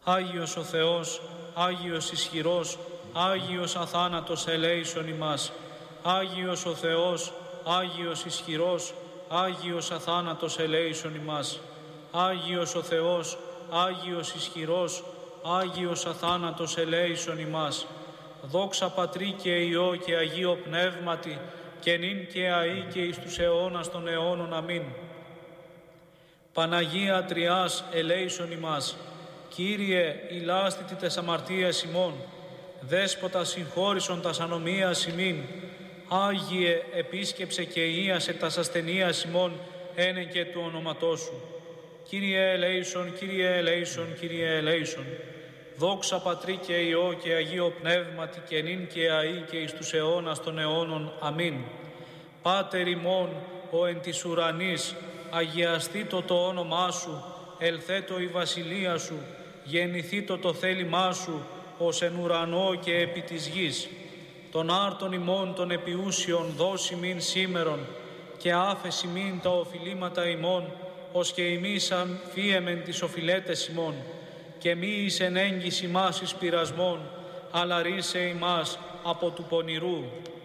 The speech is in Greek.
Άγιος ο Θεός, Άγιος ισχυρός, Άγιος αθάνατος ελέησον ημάς. Άγιος ο Θεός, Άγιος ισχυρός, Άγιος αθάνατος ελέησον ημάς. Άγιος ο Θεός, Άγιος ισχυρός, Άγιος αθάνατος ελέησον ημάς. Δόξα Πατρί και Υιό και Αγίο Πνεύματι, και νυν και αεί και εις τους αιώνας των αιώνων. Αμήν. Παναγία Τριάς ελέησον ημάς. Κύριε, ηλάστητη τες αμαρτίας ημών, Δέσποτα συγχώρησον τας ανομίας ημίν. Άγιε, επίσκεψε και ίασε τας ασθενείας ημών, ένεκε του ονόματός σου. Κύριε ελέησον, Κύριε ελέησον, Κύριε ελέησον. Δόξα Πατρί και Υιό και Αγίο Πνεύματι, και νυν και αεί και εις τους αιώνας των αιώνων. Αμήν. Πάτερ ημών, ο εν της ουρανής, αγιαστήτω το όνομά σου, ελθέτω η βασιλεία σου, γεννηθήτω το θέλημά σου, ως εν ουρανό και επί της γης. Τον άρτον ημών των επιούσιων δώσει μην σήμερον, και άφεση μην τα οφειλήματα ημών, ως και ημείς αμφίεμεν τις οφειλέτες ημών. Και μη εις εν έγκυς ημάς εις πειρασμών, αλλά ρίσε ημάς από του πονηρού.